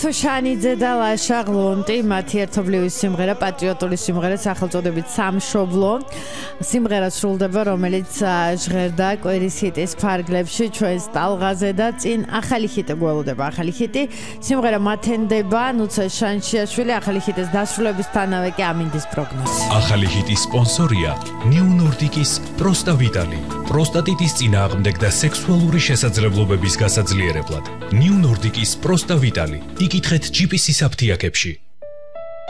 თუშანიძე და ლაშა ღლონტი, მათი ერთობლივი სიმღერა, პატრიოტული სიმღერა, სახელწოდებით სამშობლო. სიმღერა სრულდება, რომელიც ჟღერდა კვირის ჰიტის ფარგლებში ჩვენს ტალღაზე და წინ ახალი ჰიტი გველოდება. ახალი ჰიტი სიმღერა მათენდება, ნუცა შანშიაშვილი, ახალი ჰიტის დასრულებისთანავე კი ამინდის პროგნოზი. ახალი ჰიტის სპონსორია New Nordic-ის პროსტავიტალი. პროსტატიტის წინააღმდეგ და სექსუალური შესაძლებლობების გასაძლიერებლად. New Nordic-ის პროსტავიტალი. იკითხეთ GPS-ის აფთიაქებში.